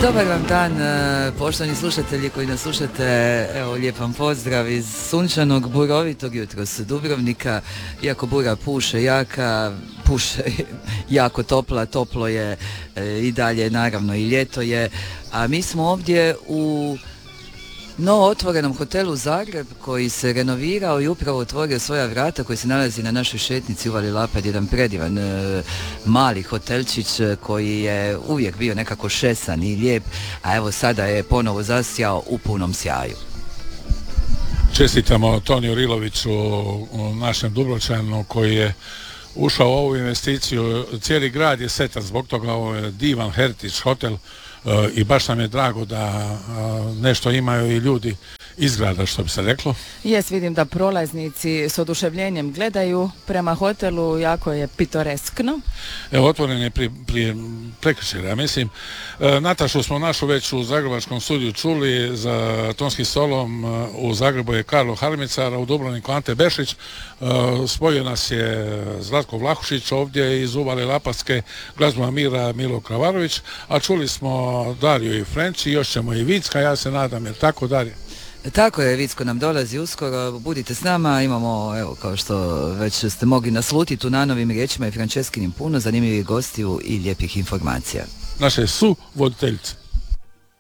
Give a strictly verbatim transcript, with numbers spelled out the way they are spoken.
Dobar vam dan, e, poštovani slušatelji koji nas slušate, evo lijep vam pozdrav iz sunčanog, burovitog jutros Dubrovnika. Iako bura puše jaka, puše jako topla, toplo je e, i dalje, naravno i ljeto je, a mi smo ovdje u novo otvorenom hotelu Zagreb koji se renovirao i upravo otvorio svoja vrata, koji se nalazi na našoj šetnici Uvali Lapad, jedan predivan e, mali hotelčić koji je uvijek bio nekako šesan i lijep, a evo sada je ponovo zasjao u punom sjaju. Čestitamo Toniju Riloviću, našem Dubrovčanu, koji je ušao u ovu investiciju. Cijeli grad je setan zbog toga, ovo je divan Heritage hotel i baš nam je drago da nešto imaju i ljudi iz grada, što bi se reklo. Jes, vidim da prolaznici s oduševljenjem gledaju prema hotelu, jako je pitoreskno. Evo, otvoren je prije, prije prekjučer, ja mislim. E, Natašu smo našu već u Zagrebačkom studiju čuli, za tonskim stolom u Zagrebu je Karlo Harmicar, a u Dubrovniku Ante Bešić. E, spojio nas je Zlatko Vlahušić ovdje iz Uvale Lapatske, glazba Mira Milo Kravarović, a čuli smo Dariju i Frenči, još ćemo i Vicka, ja se nadam, jer tako, Darija? Tako je, Vicko nam dolazi uskoro, budite s nama, imamo, evo, kao što već ste mogli naslutiti, u nanovim riječima i Franceskinim puno zanimljivih gostiju i lijepih informacija. Naše su voditeljice.